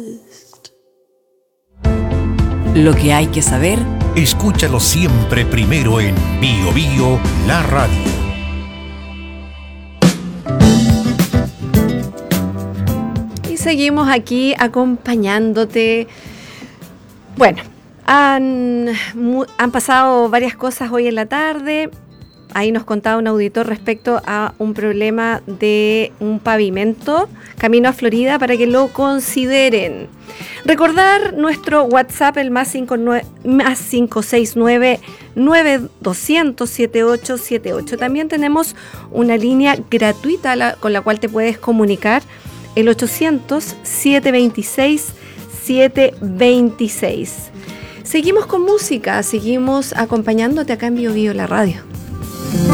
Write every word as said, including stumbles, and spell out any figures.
Lo que hay que saber, escúchalo siempre primero en Bio Bio, la radio. Y seguimos aquí acompañándote. Bueno, han, han pasado varias cosas hoy en la tarde. Ahí nos contaba un auditor respecto a un problema de un pavimento camino a Florida para que lo consideren. Recordar nuestro WhatsApp, el más, más cinco seis nueve, nueve dos cero cero, siete ocho siete ocho. También tenemos una línea gratuita la, con la cual te puedes comunicar, el ochocientos, setecientos veintiséis, setecientos veintiséis. Seguimos con música, seguimos acompañándote acá en Bio Bio, la radio.